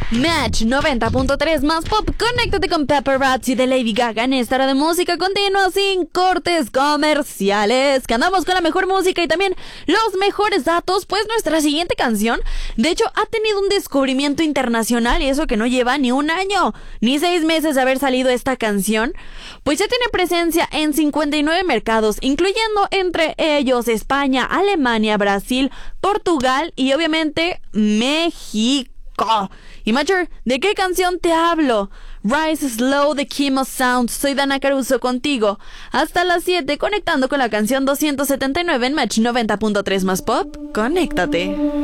Match 90.3 más pop. Conéctate con Paparazzi de Lady Gaga en esta hora de música continua sin cortes comerciales. Que andamos con la mejor música y también los mejores datos. Pues nuestra siguiente canción, de hecho, ha tenido un descubrimiento internacional y eso que no lleva ni un año, ni 6 meses de haber salido esta canción. Pues ya tiene presencia en 59 mercados, incluyendo entre ellos España, Alemania, Brasil, Portugal y obviamente México. Y Major, ¿de qué canción te hablo? Rise Slow de Kimo Sound. Soy Dana Caruso contigo hasta las 7, conectando con la canción 279 en Match 90.3 más pop. Conéctate.